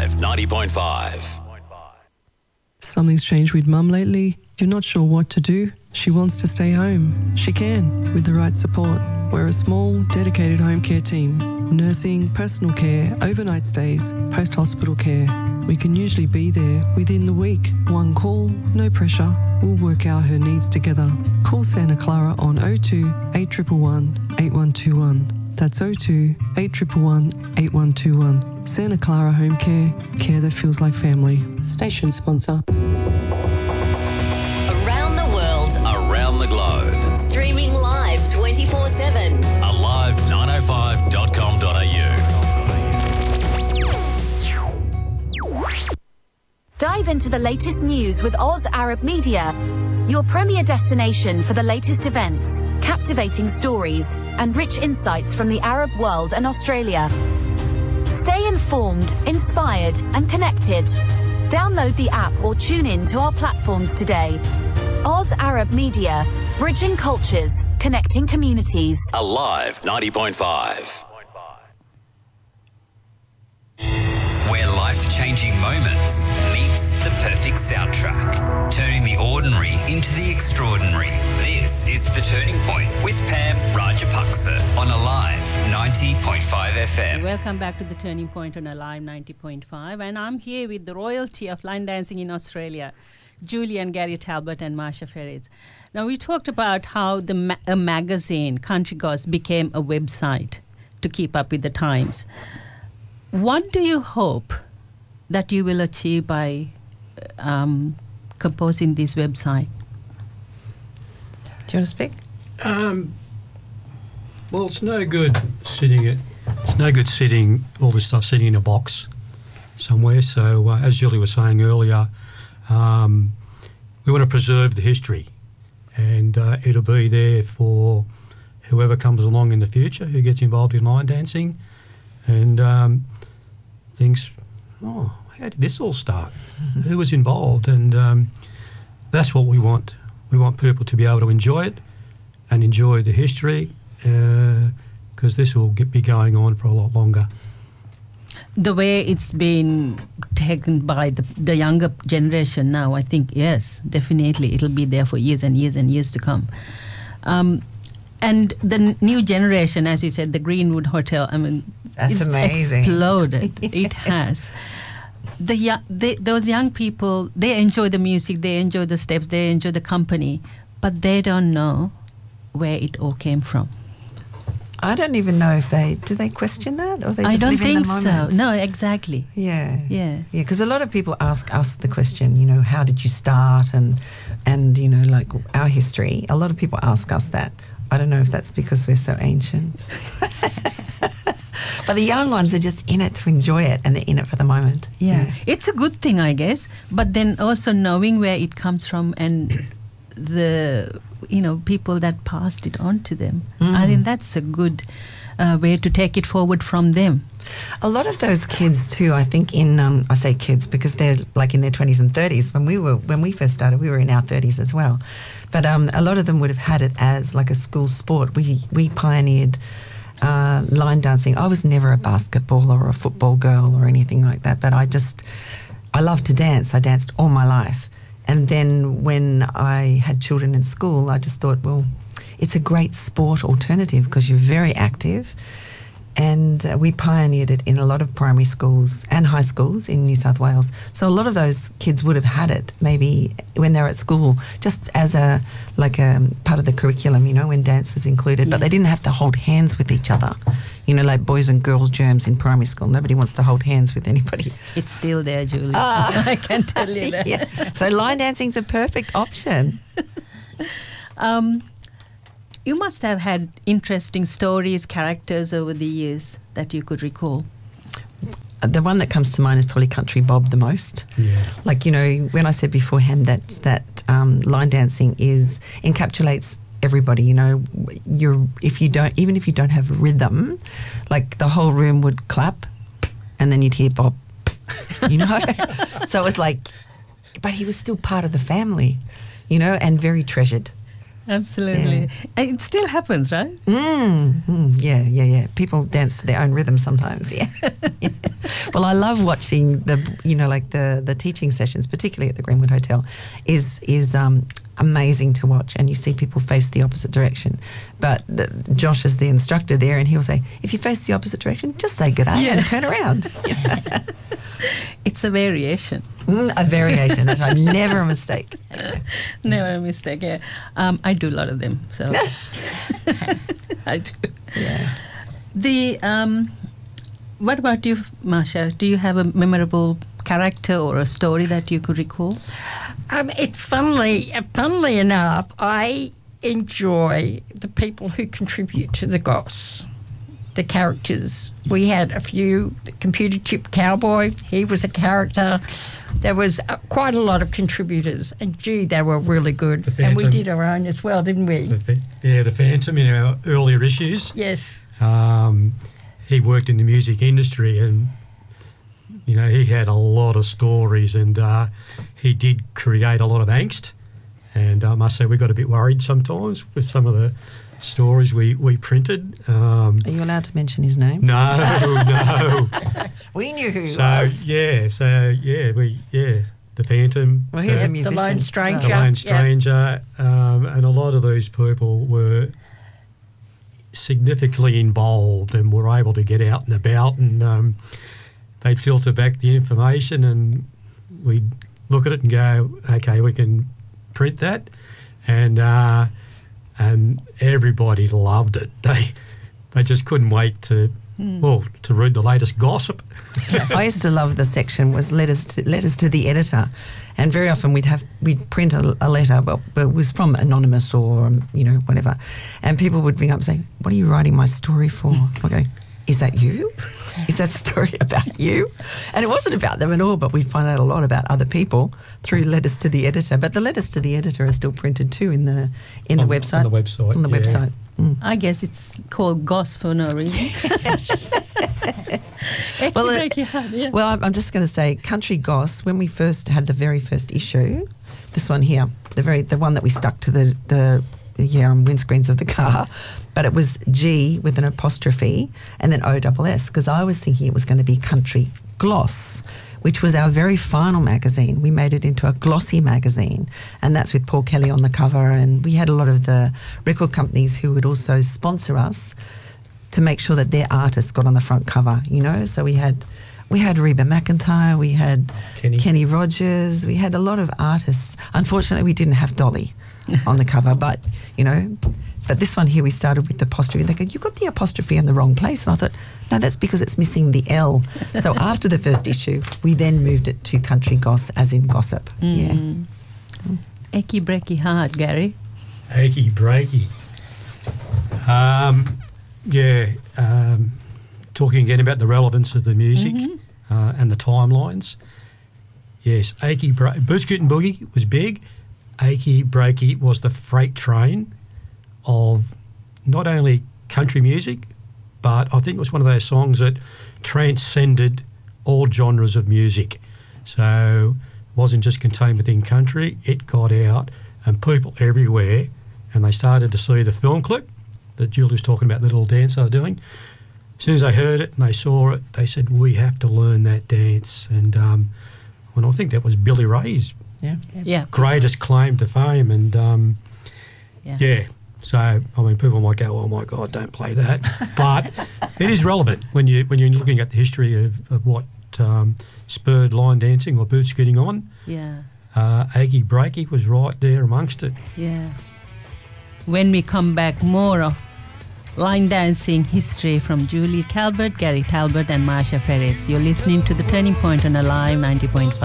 Alive 90.5. Something's changed with Mum lately. You're not sure what to do? She wants to stay home. She can, with the right support. We're a small, dedicated home care team. Nursing, personal care, overnight stays, post-hospital care. We can usually be there within the week. One call, no pressure. We'll work out her needs together. Call Santa Clara on 02 8111 8121. That's 02 8111 8121. Santa Clara Home Care, care that feels like family. Station sponsor. Around the world. Around the globe. Streaming live 24/7. alive905.com.au. Dive into the latest news with Oz Arab Media, your premier destination for the latest events, captivating stories, and rich insights from the Arab world and Australia. Stay informed, inspired, and connected. Download the app or tune in to our platforms today. Oz Arab Media, bridging cultures, connecting communities. Alive 90.5. Where life-changing moments meets the perfect soundtrack, turning the ordinary into the extraordinary. This is The Turning Point with Pam Rajapaksa on Alive 90.5 FM. Welcome back to The Turning Point on Alive 90.5, and I'm here with the royalty of line dancing in Australia, Julie and Gary Talbot and Marsha Ferris. Now, we talked about how a magazine, Country Goss, became a website to keep up with the times. What do you hope that you will achieve by composing this website? Do you want to speak? Well, it's no good sitting all this stuff sitting in a box somewhere. So, as Julie was saying earlier, we want to preserve the history, and it'll be there for whoever comes along in the future who gets involved in line dancing and thinks, oh, how did this all start? Mm-hmm. Who was involved? And that's what we want. We want people to be able to enjoy it and enjoy the history, because this will be going on for a lot longer. The way it's been taken by the younger generation now, I think, yes, definitely it'll be there for years and years and years to come. And the new generation, as you said, the Greenwood Hotel, I mean, that's it's amazing. Exploded. It has. Those young people, they enjoy the music, they enjoy the steps, they enjoy the company, but they don't know where it all came from. I don't even know if they question that, or they just live in the moment. I don't think so. No, exactly. Yeah. Yeah. Yeah, because a lot of people ask us the question, how did you start, and like our history. A lot of people ask us that. I don't know if that's because we're so ancient. But the young ones are just in it to enjoy it, and they're in it for the moment. Yeah. It's a good thing, I guess, but then also knowing where it comes from and the people that passed it on to them. I think that's a good way to take it forward from them. A lot of those kids too, I think I say kids because they're like in their 20s and 30s. When we first started, we were in our 30s as well. But a lot of them would have had it as like a school sport. We pioneered line dancing. I was never a basketball or a football girl or anything like that, but I love to dance. I danced all my life. And then when I had children in school, I just thought, well, it's a great sport alternative because you're very active. And we pioneered it in a lot of primary schools and high schools in New South Wales. So a lot of those kids would have had it maybe when they were at school, just as a part of the curriculum, when dance was included. Yeah. But they didn't have to hold hands with each other, like boys and girls germs in primary school. Nobody wants to hold hands with anybody. It's still there, Julie. I can tell you that. Yeah. So line dancing's a perfect option. You must have had interesting stories, characters over the years that you could recall. The one that comes to mind is probably Country Bob the most. Yeah. Like, when I said beforehand that line dancing encapsulates everybody, if you don't have rhythm, like the whole room would clap and then you'd hear Bob, So it was like, but he was still part of the family, and very treasured. Absolutely. It still happens, right? Yeah. People dance to their own rhythm sometimes. Yeah. Yeah. Well, I love watching the teaching sessions, particularly at the Greenwood Hotel, is amazing to watch, and you see people face the opposite direction. But Josh is the instructor there, and he'll say, if you face the opposite direction, just say good day and turn around. It's a variation. A variation. That's right. Never a mistake. Never a mistake, yeah. I do a lot of them, so I do. Yeah. What about you, Masha? Do you have a memorable character or a story that you could recall? It's funnily enough, I enjoy the people who contribute to the goss, the characters. We had a few, the computer chip cowboy, he was a character. There was quite a lot of contributors, and gee, they were really good. And we did our own as well, didn't we? The Phantom in our earlier issues. Yes. He worked in the music industry, and he had a lot of stories, and he did create a lot of angst. And I must say, we got a bit worried sometimes with some of the stories we printed. Are you allowed to mention his name? No. We knew who he was. The Phantom. Well, he's a musician. The Lone Stranger. The Lone Stranger. And a lot of these people were significantly involved and were able to get out and about, and they'd filter back the information, and we'd look at it and go, okay, we can print that, and everybody loved it. They just couldn't wait to read the latest gossip. I used to love the section was letters to the editor, and very often we'd print a letter, but it was from anonymous or whatever, and people would ring up and say, "What are you writing my story for?" I go, "Is that you? Is that story about you?" And it wasn't about them at all, but we find out a lot about other people through letters to the editor. But the letters to the editor are still printed too in the website. On the website. On the website. Mm. I guess it's called goss for no reason. Well, I'm just going to say, Country Goss, when we first had the very first issue, this one here, the one that we stuck to the windscreens of the car, but it was G with an apostrophe and then OSS, because I was thinking it was going to be Country Gloss, which was our very final magazine. We made it into a glossy magazine, and that's with Paul Kelly on the cover, and we had a lot of the record companies who would also sponsor us to make sure that their artists got on the front cover, So we had Reba McEntire, we had Kenny Rogers, we had a lot of artists. Unfortunately, we didn't have Dolly on the cover, but this one here, we started with the apostrophe. They go, "You got the apostrophe in the wrong place." And I thought, no, that's because it's missing the L. So after the first issue, we then moved it to Country Goss, as in gossip. Yeah. Achy breaky heart, Gary. Achy breaky. Talking again about the relevance of the music and the timelines. Yes, Boot Scootin' Boogie was big. Achy breaky was the freight train of not only country music, but I think it was one of those songs that transcended all genres of music. So it wasn't just contained within country, it got out, and people everywhere, and they started to see the film clip that Julie was talking about, the little dance they were doing. As soon as they heard it and they saw it, they said, "We have to learn that dance." And when I think that was Billy Ray's greatest claim to fame. And so people might go, "Oh my God, don't play that," but it is relevant when you're looking at the history of what spurred line dancing or boot scooting on. Yeah. Achy breaky was right there amongst it. Yeah. When we come back, more of line dancing history from Julie Talbot, Gary Talbot and Marsha Ferris. You're listening to The Turning Point on Alive 90.5.